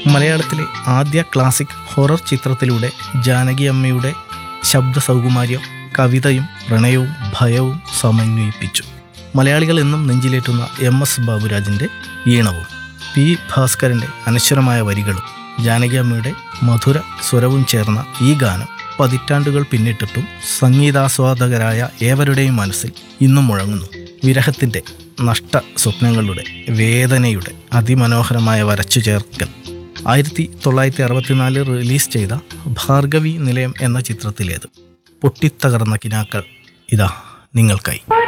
മലയാളത്തിലെ ആദ്യ classic horror ചിത്രത്തിലൂടെ ജാനകി അമ്മയുടെ ശബ്ദ സൗകുമാര്യം കവിതയും പ്രണയവും ഭയവും സമന്വയിപ്പിച്ചു. മലയാളികൾ എന്നും നെഞ്ചിലേറ്റുന്ന MS ബാബുരാജിൻ്റെ ഈണവും P ഭാസ്കരൻ്റെ അനശ്വരമായ വരികളും ജാനകി അമ്മയുടെ മധുര സ്വരവും ചേർന്ന ഈ ഗാനം പതിറ്റാണ്ടുകൾ പിന്നിട്ടിട്ടും സംഗീതാസ്വാദകരായ ഏവരുടെയും മനസ്സിൽ ഇന്നും മുഴങ്ങുന്നു. വിരഹത്തിൻ്റെ, നഷ്ട സ്വപ്നങ്ങളുടെ, വേദനയുടെ അതിമനോഹരമായ വരച്ചു ചേർക്കൽ. 1964 റിലീസ് ചെയ്ത ഭാർഗവി നിലയം എന്ന ചിത്രത്തിലേത്. പൊട്ടിത്തകർന്ന കിനാക്കൾ ഇതാ നിങ്ങൾക്കായി.